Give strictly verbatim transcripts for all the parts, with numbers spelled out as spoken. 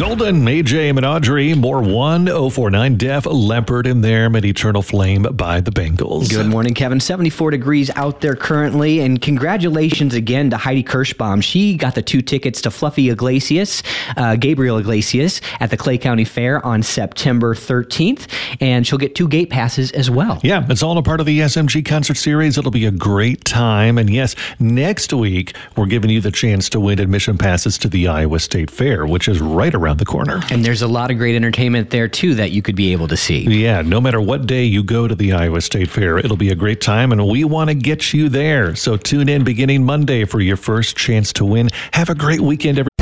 Golden, A J and Audrey, more one oh four nine Def Leppard in there, Mid Eternal Flame by the Bengals. Good morning, Kevin. seventy-four degrees out there currently, and congratulations again to Heidi Kirschbaum. She got the two tickets to Fluffy Iglesias, uh, Gabriel Iglesias, at the Clay County Fair on September thirteenth, and she'll get two gate passes as well. Yeah, it's all a part of the S M G concert series. It'll be a great time, and yes, next week we're giving you the chance to win admission passes to the Iowa State Fair, which is right around the corner. And there's a lot of great entertainment there, too, that you could be able to see. Yeah, no matter what day you go to the Iowa State Fair, it'll be a great time, and we want to get you there. So tune in beginning Monday for your first chance to win. Have a great weekend, everybody.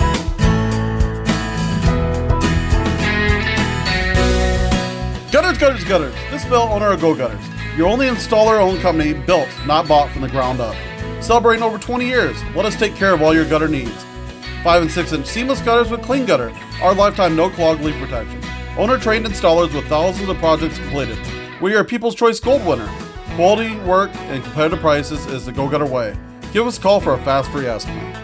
Gutters, gutters, gutters. This is Bill, owner of Go Gutters. Your only installer-owned company, built, not bought from the ground up. Celebrating over twenty years, let us take care of all your gutter needs. five and six inch seamless gutters with Clean Gutter, our lifetime no-clog leak protection. Owner-trained installers with thousands of projects completed. We're your People's Choice Gold winner. Quality, work, and competitive prices is the Go Gutter way. Give us a call for a fast free estimate.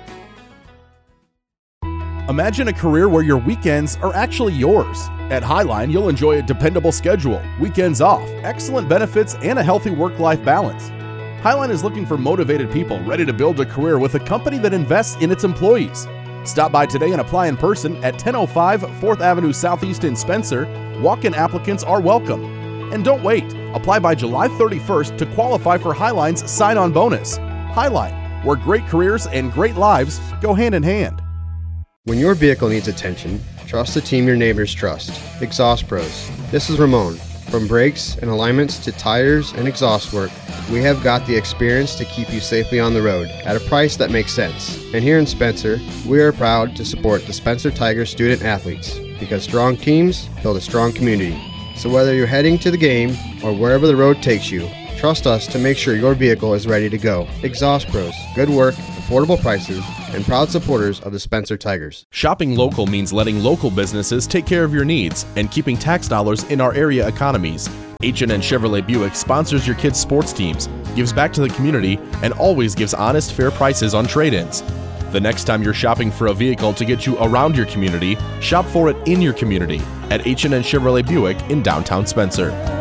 Imagine a career where your weekends are actually yours. At Highline, you'll enjoy a dependable schedule, weekends off, excellent benefits, and a healthy work-life balance. Highline is looking for motivated people ready to build a career with a company that invests in its employees. Stop by today and apply in person at ten oh five fourth Avenue Southeast in Spencer. Walk-in applicants are welcome. And don't wait. Apply by July thirty-first to qualify for Highline's sign-on bonus. Highline, where great careers and great lives go hand in hand. When your vehicle needs attention, trust the team your neighbors trust. Exhaust Pros. This is Ramon. From brakes and alignments to tires and exhaust work, we have got the experience to keep you safely on the road at a price that makes sense. And here in Spencer, we are proud to support the Spencer Tigers student athletes, because strong teams build a strong community. So whether you're heading to the game or wherever the road takes you, trust us to make sure your vehicle is ready to go. Exhaust Pros. Good work, affordable prices, and proud supporters of the Spencer Tigers. Shopping local means letting local businesses take care of your needs and keeping tax dollars in our area economies. H and N Chevrolet Buick sponsors your kids' sports teams, gives back to the community, and always gives honest, fair prices on trade-ins. The next time you're shopping for a vehicle to get you around your community, shop for it in your community at H and N Chevrolet Buick in downtown Spencer.